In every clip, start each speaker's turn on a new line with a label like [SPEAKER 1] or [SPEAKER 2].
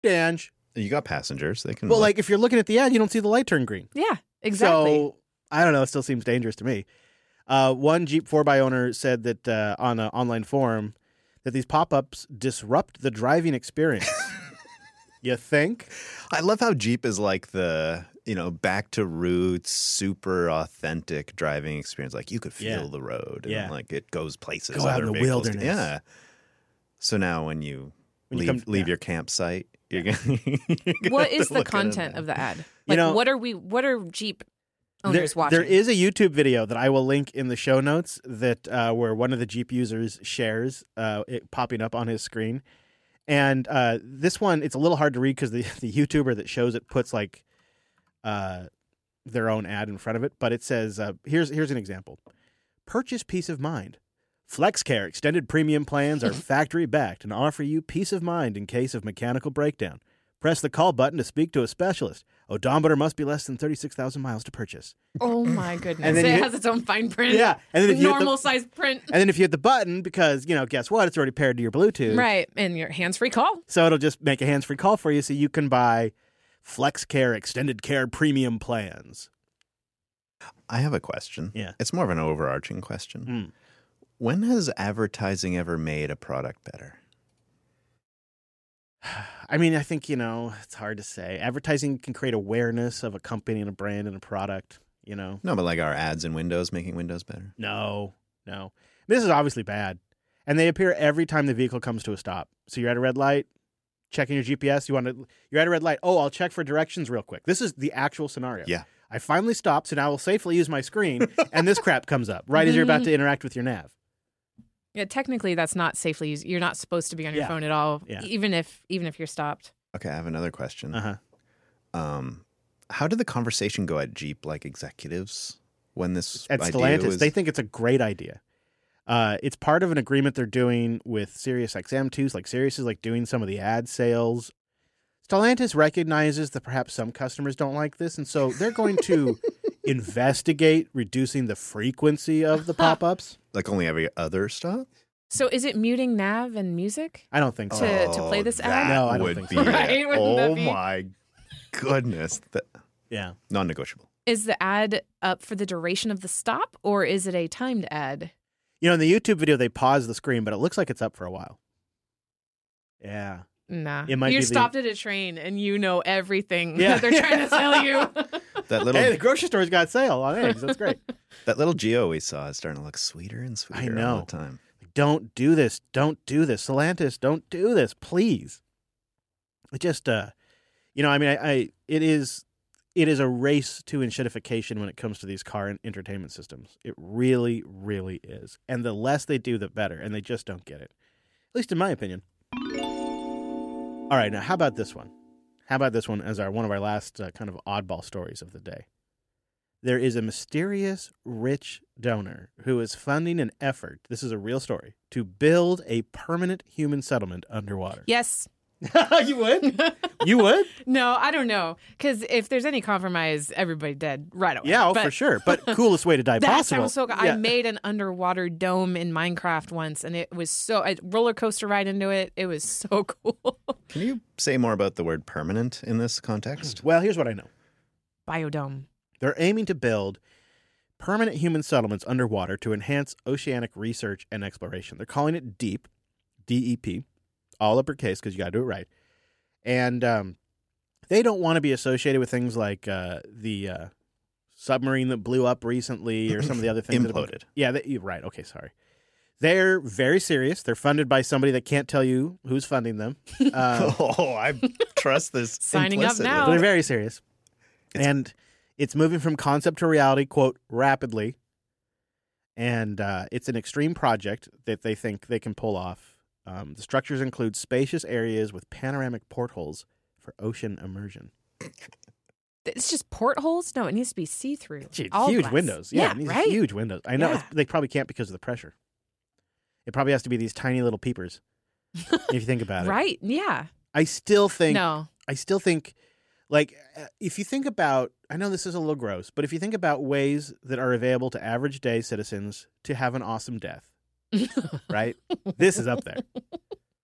[SPEAKER 1] Dange.
[SPEAKER 2] You got passengers. They can.
[SPEAKER 1] Well,
[SPEAKER 2] look.
[SPEAKER 1] like if you're looking at the ad, you don't see the light turn green.
[SPEAKER 3] Yeah, exactly.
[SPEAKER 1] So I don't know. It still seems dangerous to me. One Jeep 4x owner said that on an online forum that these pop-ups disrupt the driving experience. You think?
[SPEAKER 2] I love how Jeep is like the, back to roots, super authentic driving experience. Like you could feel the road. And like it goes places.
[SPEAKER 1] Go out in the wilderness.
[SPEAKER 2] Yeah. So now when you leave your campsite, you're gonna
[SPEAKER 3] what is the content of the ad? Like, what are Jeep owners watching?
[SPEAKER 1] There is a YouTube video that I will link in the show notes that where one of the Jeep users shares it popping up on his screen. And this one, it's a little hard to read because the YouTuber that shows it puts like their own ad in front of it. But it says, here's an example. Purchase peace of mind. FlexCare extended premium plans are factory backed and offer you peace of mind in case of mechanical breakdown. Press the call button to speak to a specialist. Odometer must be less than 36,000 miles to purchase.
[SPEAKER 3] Oh my goodness!
[SPEAKER 1] And then
[SPEAKER 3] it has its own fine print.
[SPEAKER 1] Yeah, and then if you
[SPEAKER 3] normal size print.
[SPEAKER 1] And then if you hit the button, because guess what? It's already paired to your Bluetooth,
[SPEAKER 3] right? And your hands-free call.
[SPEAKER 1] So it'll just make a hands-free call for you, so you can buy FlexCare extended care premium plans.
[SPEAKER 2] I have a question.
[SPEAKER 1] Yeah,
[SPEAKER 2] it's more of an overarching question. When has advertising ever made a product better?
[SPEAKER 1] I mean, I think, it's hard to say. Advertising can create awareness of a company and a brand and a product, No,
[SPEAKER 2] but like our ads in Windows making Windows better?
[SPEAKER 1] No. This is obviously bad. And they appear every time the vehicle comes to a stop. So you're at a red light, checking your GPS. You're at a red light. Oh, I'll check for directions real quick. This is the actual scenario.
[SPEAKER 2] Yeah.
[SPEAKER 1] I finally stopped, so now I will safely use my screen, and this crap comes up right as you're about to interact with your nav.
[SPEAKER 3] Yeah, technically that's not safely used. You're not supposed to be on your phone at all, even if you're stopped.
[SPEAKER 2] Okay, I have another question.
[SPEAKER 1] Uh-huh.
[SPEAKER 2] How did the conversation go at Jeep, like executives, when this
[SPEAKER 1] at
[SPEAKER 2] idea
[SPEAKER 1] Stellantis?
[SPEAKER 2] was...
[SPEAKER 1] They think it's a great idea. It's part of an agreement they're doing with SiriusXM too. Like Sirius is like doing some of the ad sales. Stellantis recognizes that perhaps some customers don't like this, and so they're going to investigate reducing the frequency of the pop-ups.
[SPEAKER 2] Like only every other stop?
[SPEAKER 3] So is it muting nav and music?
[SPEAKER 1] I don't think so.
[SPEAKER 3] To play this ad?
[SPEAKER 1] No, I don't think so.
[SPEAKER 3] Right? Wouldn't that be?
[SPEAKER 2] My goodness.
[SPEAKER 1] Yeah.
[SPEAKER 2] Non-negotiable.
[SPEAKER 3] Is the ad up for the duration of the stop, or is it a timed ad?
[SPEAKER 1] In the YouTube video, they pause the screen, but it looks like it's up for a while. Yeah.
[SPEAKER 3] Nah.
[SPEAKER 1] It might
[SPEAKER 3] You're
[SPEAKER 1] be
[SPEAKER 3] stopped at a train and you know everything that they're trying to sell you.
[SPEAKER 1] Hey, the grocery store's got sale on eggs. That's great.
[SPEAKER 2] That little Geo we saw is starting to look sweeter and sweeter all the time.
[SPEAKER 1] Don't do this. Don't do this. Stellantis, don't do this, please. It just, it is a race to enshittification when it comes to these car and entertainment systems. It really, really is. And the less they do, the better. And they just don't get it. At least in my opinion. All right, now how about this one? How about this one as one of our last kind of oddball stories of the day? There is a mysterious rich donor who is funding an effort, this is a real story, to build a permanent human settlement underwater.
[SPEAKER 3] Yes.
[SPEAKER 1] You would? You would?
[SPEAKER 3] No, I don't know. Because if there's any compromise, everybody dead right away.
[SPEAKER 1] Yeah, for sure. But coolest way to die
[SPEAKER 3] that
[SPEAKER 1] possible.
[SPEAKER 3] Sounds so good.
[SPEAKER 1] Yeah.
[SPEAKER 3] I made an underwater dome in Minecraft once, and it was a roller coaster ride into it. It was so cool.
[SPEAKER 2] Can you say more about the word permanent in this context?
[SPEAKER 1] Well, here's what I know.
[SPEAKER 3] Biodome.
[SPEAKER 1] They're aiming to build permanent human settlements underwater to enhance oceanic research and exploration. They're calling it DEEP, D-E-P, all uppercase because you got to do it right. And they don't want to be associated with things like the submarine that blew up recently or some of the other things.
[SPEAKER 2] Imploded.
[SPEAKER 1] You're right. Okay, sorry. They're very serious. They're funded by somebody that can't tell you who's funding them.
[SPEAKER 2] I trust this.
[SPEAKER 3] Signing up now.
[SPEAKER 1] They're very serious. And it's moving from concept to reality, quote, rapidly. And it's an extreme project that they think they can pull off. The structures include spacious areas with panoramic portholes for ocean immersion.
[SPEAKER 3] It's just portholes? No, it needs to be see-through.
[SPEAKER 1] Huge
[SPEAKER 3] glass.
[SPEAKER 1] windows. Yeah, it needs
[SPEAKER 3] right?
[SPEAKER 1] huge windows. I know.
[SPEAKER 3] Yeah.
[SPEAKER 1] They probably can't because of the pressure. It probably has to be these tiny little peepers, if you think about it.
[SPEAKER 3] Right, yeah.
[SPEAKER 1] I still think, like, if you think about, I know this is a little gross, but if you think about ways that are available to average day citizens to have an awesome death, right? This is up there.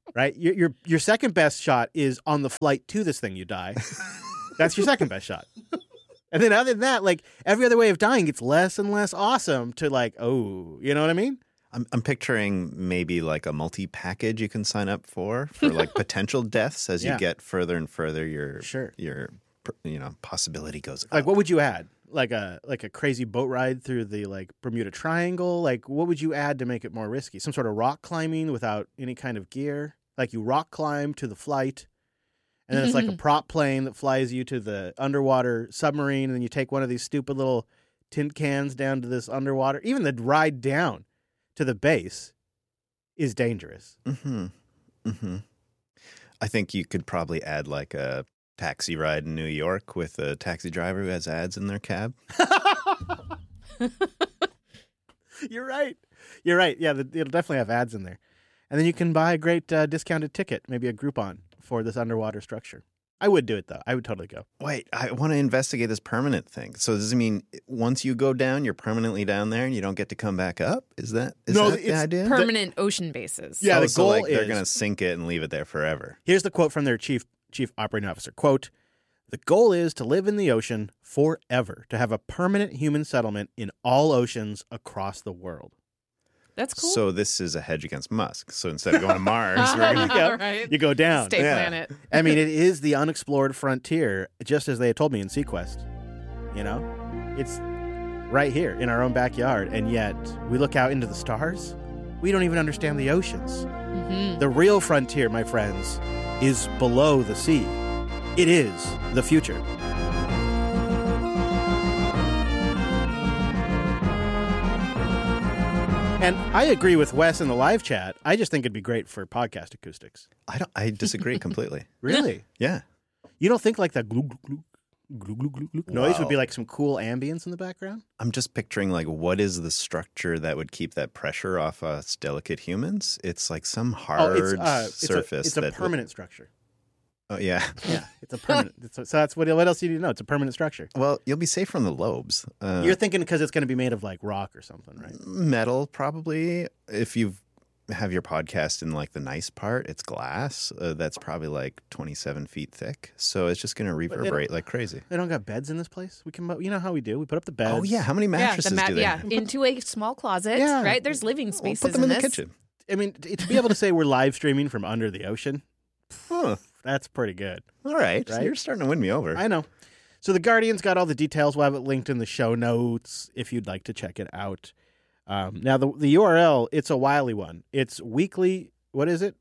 [SPEAKER 1] right? Your second best shot is on the flight to this thing you die. That's your second best shot. And then other than that, like every other way of dying gets less and less awesome to like, oh, you know what I mean?
[SPEAKER 2] I'm picturing maybe like a multi-package you can sign up for like potential deaths as you get further and further. Your possibility goes up.
[SPEAKER 1] Like, what would you add? Like a crazy boat ride through the like Bermuda Triangle? Like, what would you add to make it more risky? Some sort of rock climbing without any kind of gear? Like you rock climb to the flight, and then it's like a prop plane that flies you to the underwater submarine, and then you take one of these stupid little tin cans down to this underwater. Even the ride down to the base is dangerous.
[SPEAKER 2] I think you could probably add like a taxi ride in New York with a taxi driver who has ads in their cab.
[SPEAKER 1] You're right. Yeah, it'll definitely have ads in there. And then you can buy a great discounted ticket, maybe a Groupon, for this underwater structure. I would do it, though. I would totally go.
[SPEAKER 2] Wait, I want to investigate this permanent thing. So does it mean once you go down, you're permanently down there and you don't get to come back up? Is that the idea?
[SPEAKER 3] Permanent ocean bases.
[SPEAKER 1] Yeah, the goal
[SPEAKER 2] is they're going to sink it and leave it there forever.
[SPEAKER 1] Here's the quote from their chief operating officer. Quote, "The goal is to live in the ocean forever, to have a permanent human settlement in all oceans across the world."
[SPEAKER 3] That's cool.
[SPEAKER 2] So this is a hedge against Musk. So instead of going to Mars, you
[SPEAKER 1] go down.
[SPEAKER 3] Stay planet.
[SPEAKER 1] I mean, it is the unexplored frontier, just as they had told me in Sequest. You know, it's right here in our own backyard, and yet we look out into the stars. We don't even understand the oceans. The real frontier, my friends, is below the sea. It is the future. And I agree with Wes in the live chat. I just think it'd be great for podcast acoustics.
[SPEAKER 2] I disagree completely.
[SPEAKER 1] Really?
[SPEAKER 2] Yeah.
[SPEAKER 1] You don't think like that glug, glug, glug, glug, glug, glug noise would be like some cool ambience in the background?
[SPEAKER 2] I'm just picturing like what is the structure that would keep that pressure off us delicate humans? It's like some hard surface.
[SPEAKER 1] It's a permanent structure.
[SPEAKER 2] Oh, yeah.
[SPEAKER 1] Yeah, it's a permanent. So that's what else do you need to know? It's a permanent structure.
[SPEAKER 2] Well, you'll be safe from the lobes.
[SPEAKER 1] You're thinking because it's going to be made of like rock or something, right?
[SPEAKER 2] Metal, probably. If you have your podcast in like the nice part, it's glass. That's probably like 27 feet thick. So it's just going to reverberate like crazy.
[SPEAKER 1] They don't got beds in this place? You know how we do? We put up the beds.
[SPEAKER 2] Oh, yeah. How many mattresses do they have?
[SPEAKER 3] Into a small closet, right? There's living spaces
[SPEAKER 2] put them in the kitchen.
[SPEAKER 1] I mean, to be able to say we're live streaming from under the ocean, that's pretty good.
[SPEAKER 2] All right. So you're starting to win me over.
[SPEAKER 1] I know. So The Guardian's got all the details. We'll have it linked in the show notes if you'd like to check it out. Now, the URL, it's a wily one. It's weekly, what is it?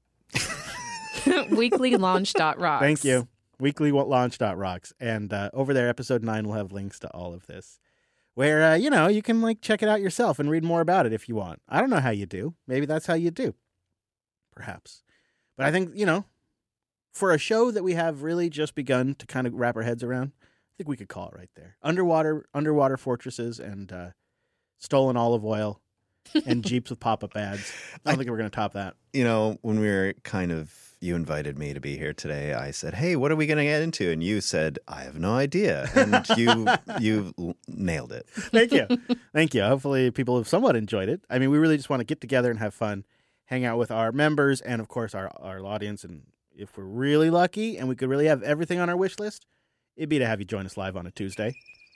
[SPEAKER 3] Weeklylaunch.rocks.
[SPEAKER 1] Thank you. Weeklylaunch.rocks. And over there, episode 9 will have links to all of this. Where, you can like check it out yourself and read more about it if you want. I don't know how you do. Maybe that's how you do. Perhaps. But I think, for a show that we have really just begun to kind of wrap our heads around, I think we could call it right there. Underwater fortresses and stolen olive oil and Jeeps with pop-up ads. I don't think we're going to top that.
[SPEAKER 2] When we were you invited me to be here today, I said, hey, what are we going to get into? And you said, I have no idea. And you nailed it.
[SPEAKER 1] Thank you. Thank you. Hopefully people have somewhat enjoyed it. I mean, we really just want to get together and have fun, hang out with our members and, of course, our audience. And if we're really lucky and we could really have everything on our wish list, it'd be to have you join us live on a Tuesday.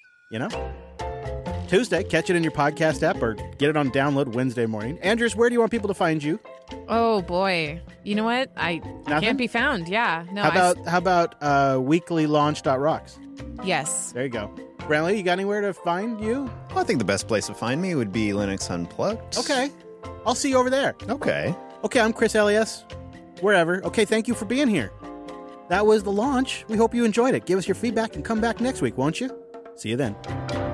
[SPEAKER 1] Tuesday, catch it in your podcast app or get it on download Wednesday morning. Andrews, where do you want people to find you?
[SPEAKER 3] Oh, boy. You know what? I can't be found. Yeah. No.
[SPEAKER 1] How about weeklylaunch.rocks?
[SPEAKER 3] Yes.
[SPEAKER 1] There you go. Brantley, you got anywhere to find you?
[SPEAKER 2] Well, I think the best place to find me would be Linux Unplugged.
[SPEAKER 1] Okay. I'll see you over there.
[SPEAKER 2] Okay.
[SPEAKER 1] Okay, I'm Chris Elias. Wherever. Okay, thank you for being here. That was the launch. We hope you enjoyed it. Give us your feedback and come back next week, won't you? See you then.